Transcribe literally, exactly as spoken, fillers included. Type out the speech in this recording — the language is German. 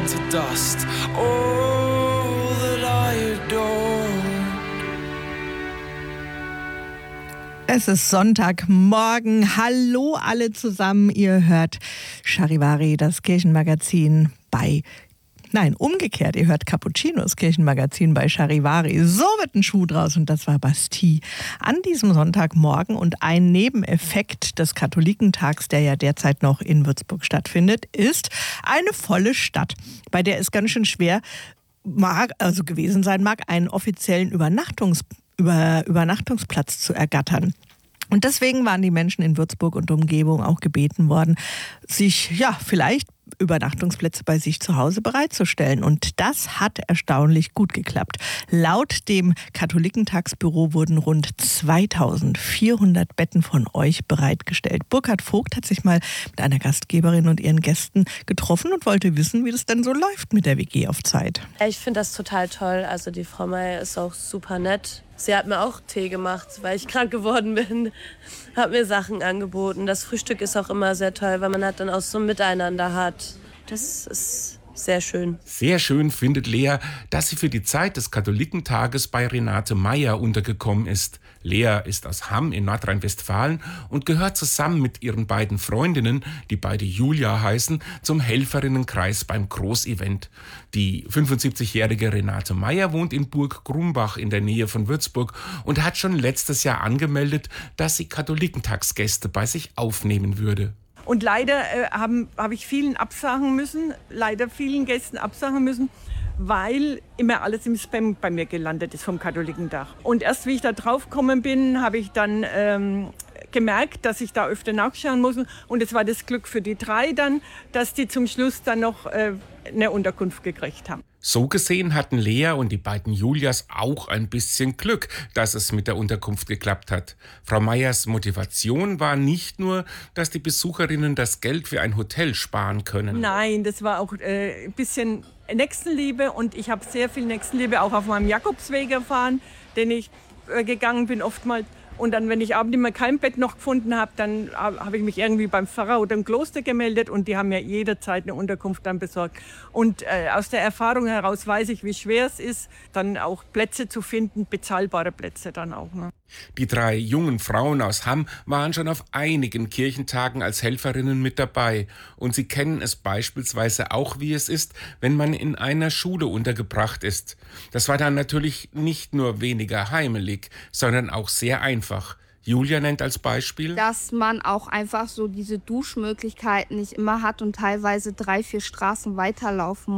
to dust. All that I adore. Es ist Sonntagmorgen. Hallo alle zusammen. Ihr hört Charivari, das Kirchenmagazin bei... Nein, umgekehrt. Ihr hört Cappuccinos Kirchenmagazin bei Charivari. So wird ein Schuh draus und das war Bastille an diesem Sonntagmorgen. Und ein Nebeneffekt des Katholikentags, der ja derzeit noch in Würzburg stattfindet, ist eine volle Stadt, bei der es ganz schön schwer mag, also gewesen sein mag, einen offiziellen Übernachtungs, über, Übernachtungsplatz zu ergattern. Und deswegen waren die Menschen in Würzburg und Umgebung auch gebeten worden, sich ja vielleicht Übernachtungsplätze bei sich zu Hause bereitzustellen. Und das hat erstaunlich gut geklappt. Laut dem Katholikentagsbüro wurden rund zweitausendvierhundert Betten von euch bereitgestellt. Burkhard Vogt hat sich mal mit einer Gastgeberin und ihren Gästen getroffen und wollte wissen, wie das denn so läuft mit der W G auf Zeit. Ich finde das total toll. Also die Frau Meier ist auch super nett. Sie hat mir auch Tee gemacht, weil ich krank geworden bin. Hat mir Sachen angeboten. Das Frühstück ist auch immer sehr toll, weil man halt dann auch so ein Miteinander hat. Das ist sehr schön. Sehr schön findet Lea, dass sie für die Zeit des Katholikentages bei Renate Meier untergekommen ist. Lea ist aus Hamm in Nordrhein-Westfalen und gehört zusammen mit ihren beiden Freundinnen, die beide Julia heißen, zum Helferinnenkreis beim Großevent. Die fünfundsiebzigjährige Renate Meier wohnt in Burg Grumbach in der Nähe von Würzburg und hat schon letztes Jahr angemeldet, dass sie Katholikentagsgäste bei sich aufnehmen würde. Und leider äh, habe hab ich vielen absagen müssen, leider vielen Gästen absagen müssen, weil immer alles im Spam bei mir gelandet ist vom Katholikentag. Und erst wie ich da drauf gekommen bin, habe ich dann ähm, gemerkt, dass ich da öfter nachschauen muss. Und es war das Glück für die drei dann, dass die zum Schluss dann noch äh, eine Unterkunft gekriegt haben. So gesehen hatten Lea und die beiden Julias auch ein bisschen Glück, dass es mit der Unterkunft geklappt hat. Frau Meiers Motivation war nicht nur, dass die Besucherinnen das Geld für ein Hotel sparen können. Nein, das war auch äh, ein bisschen Nächstenliebe und ich habe sehr viel Nächstenliebe auch auf meinem Jakobsweg erfahren, den ich äh, gegangen bin oftmals. Und dann, wenn ich abends immer kein Bett noch gefunden habe, dann habe ich mich irgendwie beim Pfarrer oder im Kloster gemeldet und die haben mir jederzeit eine Unterkunft dann besorgt. Und äh, aus der Erfahrung heraus weiß ich, wie schwer es ist, dann auch Plätze zu finden, bezahlbare Plätze dann auch. Ne? Die drei jungen Frauen aus Hamm waren schon auf einigen Kirchentagen als Helferinnen mit dabei. Und sie kennen es beispielsweise auch, wie es ist, wenn man in einer Schule untergebracht ist. Das war dann natürlich nicht nur weniger heimelig, sondern auch sehr einfach. Julia nennt als Beispiel, dass man auch einfach so diese Duschmöglichkeiten nicht immer hat und teilweise drei, vier Straßen weiterlaufen